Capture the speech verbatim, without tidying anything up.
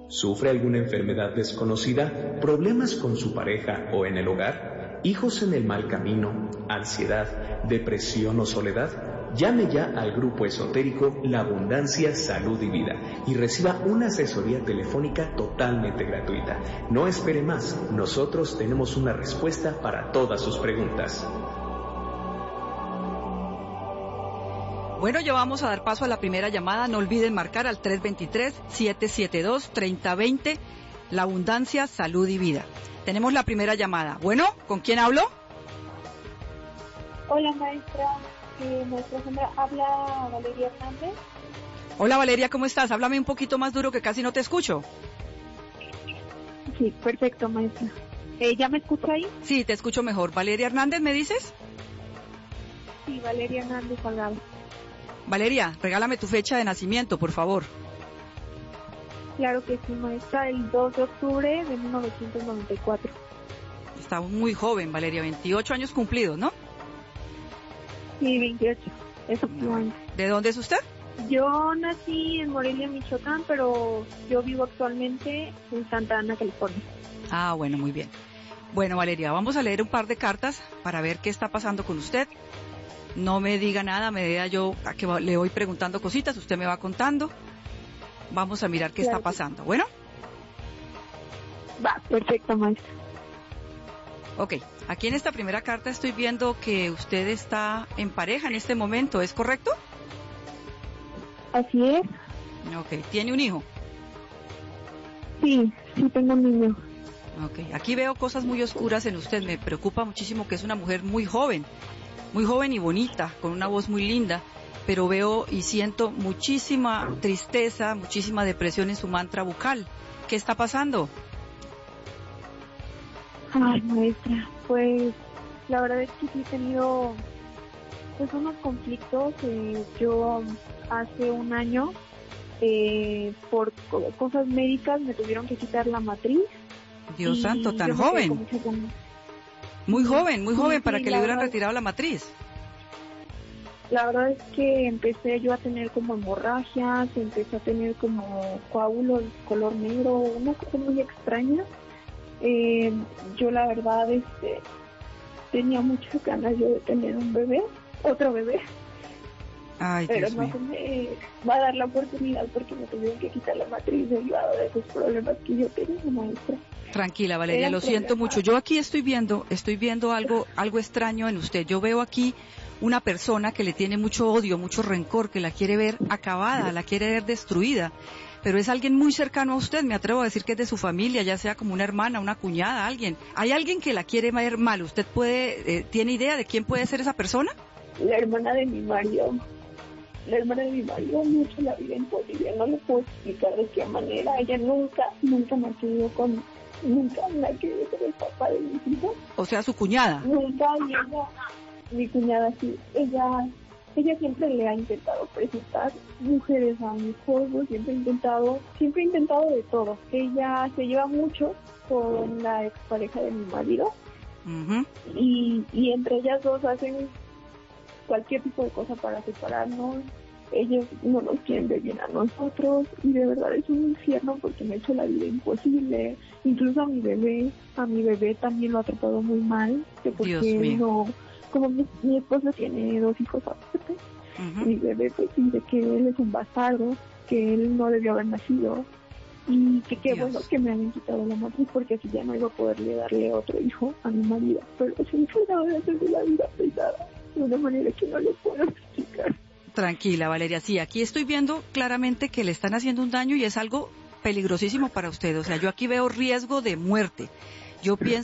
¿Sufre alguna enfermedad desconocida, problemas con su pareja o en el hogar, hijos en el mal camino, ansiedad, depresión o soledad? Llame ya al grupo esotérico La Abundancia, Salud y Vida y reciba una asesoría telefónica totalmente gratuita. No espere más, nosotros tenemos una respuesta para todas sus preguntas. Bueno, ya vamos a dar paso a la primera llamada. No olviden marcar al tres dos tres, siete siete dos, tres cero dos cero, La Abundancia, Salud y Vida. Tenemos la primera llamada. Bueno, ¿con quién hablo? Hola, maestra. Eh, maestra Sandra, habla Valeria Hernández. Hola, Valeria, ¿cómo estás? Háblame un poquito más duro que casi no te escucho. Sí, perfecto, maestra. Eh, ¿Ya me escucha ahí? Sí, te escucho mejor. ¿Valeria Hernández me dices? Sí, Valeria Hernández Salgado. Valeria, regálame tu fecha de nacimiento, por favor. Claro que sí, maestra, el dos de octubre de mil novecientos noventa y cuatro. Está muy joven, Valeria, veintiocho años cumplidos, ¿no? Sí, veintiocho, efectivamente. ¿De dónde es usted? Yo nací en Morelia, Michoacán, pero yo vivo actualmente en Santa Ana, California. Ah, bueno, muy bien. Bueno, Valeria, vamos a leer un par de cartas para ver qué está pasando con usted. No me diga nada, me diga yo a que le voy preguntando cositas, usted me va contando. Vamos a mirar qué claro. está pasando. ¿Bueno? Va, perfecto, maestra. Ok, aquí en esta primera carta estoy viendo que usted está en pareja en este momento, ¿es correcto? Así es. Ok, ¿tiene un hijo? Sí, sí tengo un niño. Ok, aquí veo cosas muy oscuras en usted, me preocupa muchísimo que es una mujer muy joven. Muy joven y bonita, con una voz muy linda, pero veo y siento muchísima tristeza, muchísima depresión en su mantra bucal. ¿Qué está pasando? Ay, maestra, pues la verdad es que sí he tenido pues unos conflictos. Eh, yo hace un año, eh, por cosas médicas, me tuvieron que quitar la matriz. Dios santo, tan joven. Muy joven, muy joven, sí, para que le hubieran verdad, retirado la matriz. La verdad es que empecé yo a tener como hemorragias, empecé a tener como coágulos color negro, una cosa muy extraña. Eh, yo la verdad este, tenía muchas ganas yo de tener un bebé, otro bebé. Ay, pero Dios no mío. se me va a dar la oportunidad porque me tuvieron que quitar la matriz derivada de esos problemas que yo tenía, maestra. Tranquila, Valeria, Era lo siento problema. mucho. Yo aquí estoy viendo, estoy viendo algo, algo extraño en usted. Yo veo aquí una persona que le tiene mucho odio, mucho rencor, que la quiere ver acabada, la quiere ver destruida. Pero es alguien muy cercano a usted, me atrevo a decir que es de su familia, ya sea como una hermana, una cuñada, alguien. ¿Hay alguien que la quiere ver mal? ¿Usted puede, eh, tiene idea de quién puede ser esa persona? La hermana de mi marido. La hermana de mi marido me ha hecho la vida imposible, no le puedo explicar de qué manera. Ella nunca, nunca me ha querido con, nunca me ha querido con el papá de mis hijos. O sea, su cuñada. Nunca, y ella, mi cuñada sí, ella, ella siempre le ha intentado presentar mujeres a mi esposo, siempre ha intentado, siempre ha intentado de todo. Ella se lleva mucho con la expareja de mi marido, uh-huh. y, y entre ellas dos hacen cualquier tipo de cosa para separarnos. Ellos no nos quieren ver bien a nosotros y de verdad es un infierno porque me ha hecho la vida imposible. Incluso a mi bebé, a mi bebé también lo ha tratado muy mal, que porque Dios mío. no, como mi, mi esposo tiene dos hijos aparte, uh-huh. mi bebé pues dice que él es un bastardo, que él no debió haber nacido y que qué bueno que me hayan quitado la matriz porque así ya no iba a poderle darle otro hijo a mi marido. Pero es un fenómeno de hacerme la vida pesada de una manera que no le puedo explicar. Tranquila, Valeria, sí, aquí estoy viendo claramente que le están haciendo un daño y es algo peligrosísimo para usted. O sea, yo aquí veo riesgo de muerte. Yo pienso